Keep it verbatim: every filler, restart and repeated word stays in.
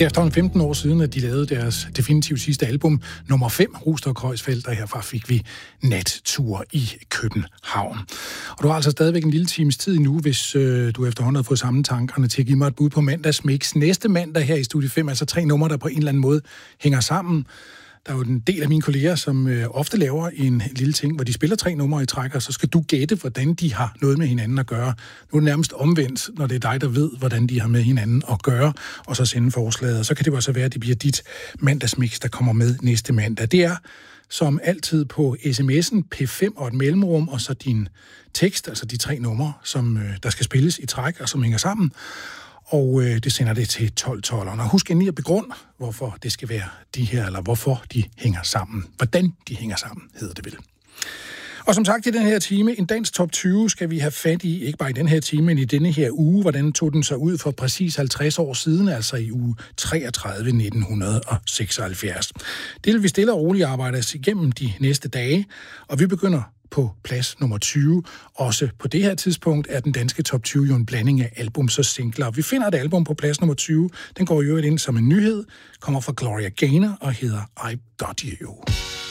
Det er efterhånden femten år siden, at de lavede deres definitivt sidste album, nummer fem, Rust og Kreuzfeldt, og herfra fik vi Nattur i København. Og du har altså stadigvæk en lille times tid nu, hvis øh, du efterhånden har fået samme tankerne til at give mig et bud på mandagsmix. Næste mandag her i Studie fem, altså tre numre, der på en eller anden måde hænger sammen. Der er jo en del af mine kolleger, som øh, ofte laver en lille ting, hvor de spiller tre numre i træk, og så skal du gætte, hvordan de har noget med hinanden at gøre. Nu er det nærmest omvendt, når det er dig, der ved, hvordan de har med hinanden at gøre, og så sende forslaget. Og så kan det jo også være, at det bliver dit mandagsmix, der kommer med næste mandag. Det er som altid på sms'en P fem og et mellemrum, og så din tekst, altså de tre numre, som øh, der skal spilles i træk, og som hænger sammen. Og øh, det sender det til tolv tolv. Og husk endelig at begrunde, hvorfor det skal være de her, eller hvorfor de hænger sammen. Hvordan de hænger sammen, hedder det vel. Og som sagt i den her time, en dansk top tyve skal vi have fat i, ikke bare i den her time, men i denne her uge. Hvordan tog den sig ud for præcis halvtreds år siden, altså i uge treogtredive nitten seksoghalvfjerds. Det vil vi stille og roligt arbejde os igennem de næste dage, og vi begynder på plads nummer tyve. Også på det her tidspunkt er den danske top tyve jo en blanding af albums og singler. Vi finder et album på plads nummer tyve. Den går jo ind som en nyhed, kommer fra Gloria Gaynor og hedder I Got You.